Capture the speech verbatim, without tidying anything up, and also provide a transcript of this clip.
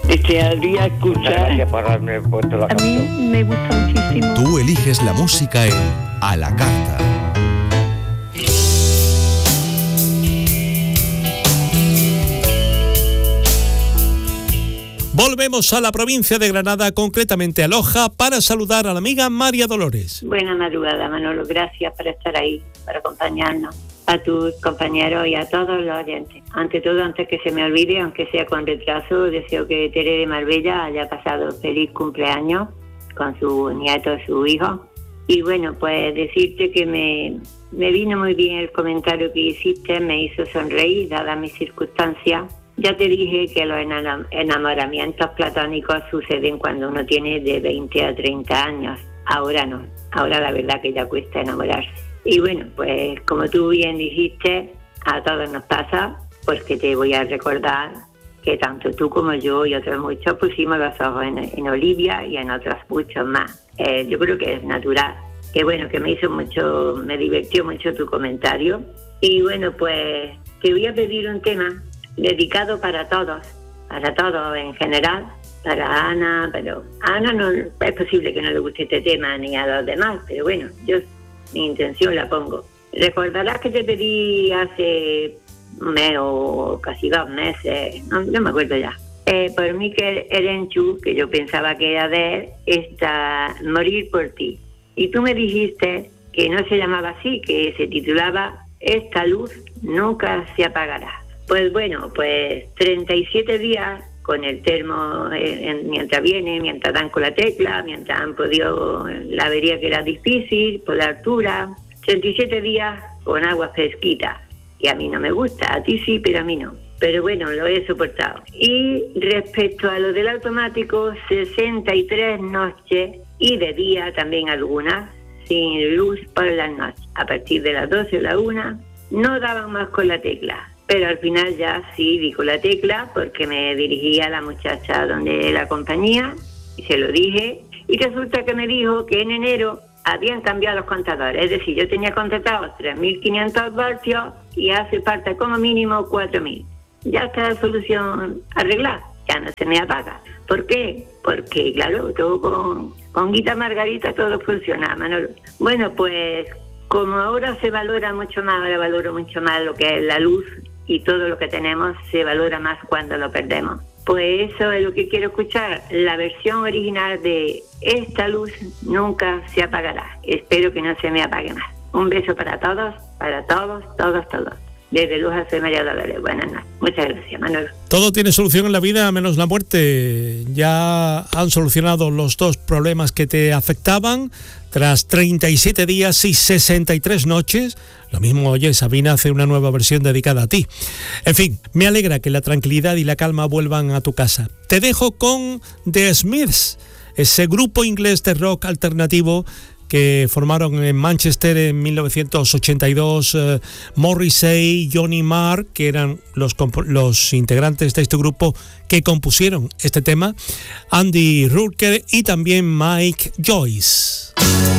desearía escuchar. Gracias por haberme puesto la A mí canción. me gusta muchísimo. Tú eliges la música en A la Carta. Volvemos a la provincia de Granada, concretamente a Loja, para saludar a la amiga María Dolores. Buena madrugada, Manolo. Gracias por estar ahí, por acompañarnos. A tus compañeros y a todos los oyentes. Ante todo, antes que se me olvide, aunque sea con retraso, deseo que Tere de Marbella haya pasado feliz cumpleaños con su nieto y su hijo. Y bueno, pues decirte que me, me vino muy bien el comentario que hiciste, me hizo sonreír, dadas mis circunstancias. Ya te dije que los enamoramientos platónicos suceden cuando uno tiene de veinte a treinta años. Ahora no, ahora la verdad que ya cuesta enamorarse. Y bueno, pues como tú bien dijiste, a todos nos pasa, pues que te voy a recordar que tanto tú como yo y otros muchos pusimos los ojos en, en Olivia y en otros muchos más. Eh, yo creo que es natural. Que bueno, que me hizo mucho, me divirtió mucho tu comentario. Y bueno, pues te voy a pedir un tema dedicado para todos, para todos en general, para Ana, pero a Ana no es posible que no le guste este tema ni a los demás, pero bueno, yo mi intención la pongo. Recordarás que te pedí hace un mes o casi dos meses, no, no me acuerdo ya, eh, por mí que Erenchu, que yo pensaba que era de él, está Morir por ti. Y tú me dijiste que no se llamaba así, que se titulaba Esta luz nunca se apagará. Pues bueno, pues treinta y siete días con el termo eh, en, mientras viene, mientras dan con la tecla, mientras han podido la avería que era difícil, por la altura. treinta y siete días con agua fresquita. Y a mí no me gusta, a ti sí, pero a mí no. Pero bueno, lo he soportado. Y respecto a lo del automático, sesenta y tres noches y de día también algunas, sin luz por las noches. A partir de las doce o la una, no daban más con la tecla. Pero al final ya sí di con la tecla porque me dirigía a la muchacha donde la compañía y se lo dije. Y resulta que me dijo que en enero habían cambiado los contadores. Es decir, yo tenía contratados tres mil quinientos voltios y hace falta como mínimo cuatro mil. Ya está la solución arreglada, ya no se me apaga. ¿Por qué? Porque, claro, todo con, con Guita Margarita todo funciona, Manolo. Bueno, pues como ahora se valora mucho más, ahora valoro mucho más lo que es la luz y todo lo que tenemos se valora más cuando lo perdemos. Pues eso es lo que quiero escuchar, la versión original de Esta luz nunca se apagará. Espero que no se me apague más. Un beso para todos, para todos, todos, todos. Desde Loja, soy María Dolores. Buenas noches. Muchas gracias, Manolo. Todo tiene solución en la vida menos la muerte. Ya han solucionado los dos problemas que te afectaban tras treinta y siete días y sesenta y tres noches. Lo mismo, oye, Sabina hace una nueva versión dedicada a ti. En fin, me alegra que la tranquilidad y la calma vuelvan a tu casa. Te dejo con The Smiths, ese grupo inglés de rock alternativo que formaron en Manchester en mil novecientos ochenta y dos, eh, Morrissey, Johnny Marr, que eran los, los integrantes de este grupo que compusieron este tema, Andy Rourke y también Mike Joyce.